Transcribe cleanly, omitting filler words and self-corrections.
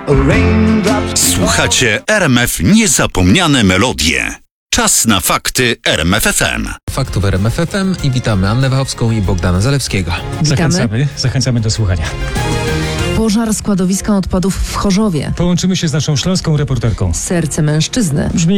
Słuchacie RMF Niezapomniane Melodie. Czas na fakty RMF FM. Faktów RMF FM i witamy Annę Wachowską i Bogdana Zalewskiego. Zachęcamy do słuchania. Pożar składowiska odpadów w Chorzowie. Połączymy się z naszą śląską reporterką. Serce mężczyzny. Brzmi